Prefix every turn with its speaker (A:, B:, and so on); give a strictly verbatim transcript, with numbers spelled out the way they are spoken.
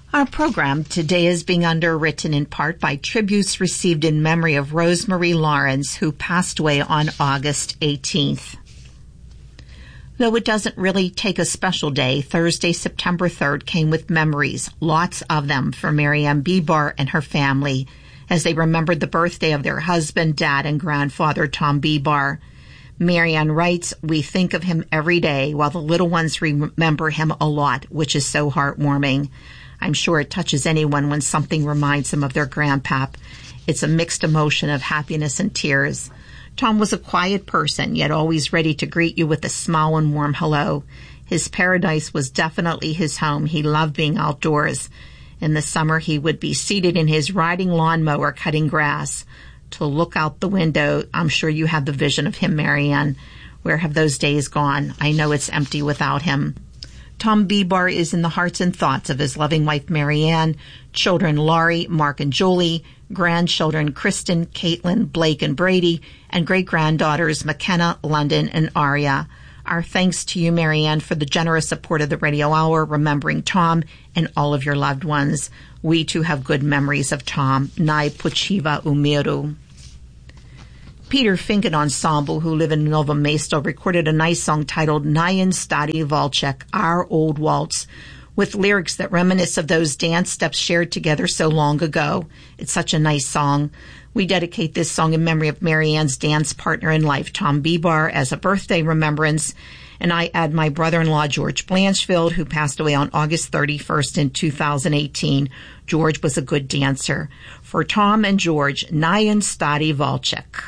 A: Our program today is being underwritten in part by tributes received in memory of Rosemary Lawrence, who passed away on August eighteenth. Though it doesn't really take a special day, Thursday, September third came with memories, lots of them, for Marianne Bebar and her family, as they remembered the birthday of their husband, dad, and grandfather, Tom Bebar. Marianne writes, "We think of him every day, while the little ones remember him a lot, which is so heartwarming. I'm sure it touches anyone when something reminds them of their grandpap. It's a mixed emotion of happiness and tears. Tom was a quiet person, yet always ready to greet you with a smile and warm hello. His paradise was definitely his home. He loved being outdoors. In the summer, he would be seated in his riding lawnmower cutting grass. To look out the window, I'm sure you have the vision of him, Marianne. Where have those days gone? I know it's empty without him." Tom Bebar is in the hearts and thoughts of his loving wife, Marianne, children Laurie, Mark, and Julie, grandchildren Kristen, Caitlin, Blake, and Brady, and great-granddaughters McKenna, London, and Aria. Our thanks to you, Marianne, for the generous support of the Radio Hour, remembering Tom and all of your loved ones. We, too, have good memories of Tom. Nai Puchiva Umiru. Peter Finken Ensemble, who live in Nova Mesto, recorded a nice song titled Nyan Stari Valchek, Our Old Waltz, with lyrics that reminisce of those dance steps shared together so long ago. It's such a nice song. We dedicate this song in memory of Marianne's dance partner in life, Tom Bebar, as a birthday remembrance, and I add my brother-in-law, George Blanchfield, who passed away on August thirty-first in two thousand eighteen. George was a good dancer. For Tom and George, Nyan Stari Valchek.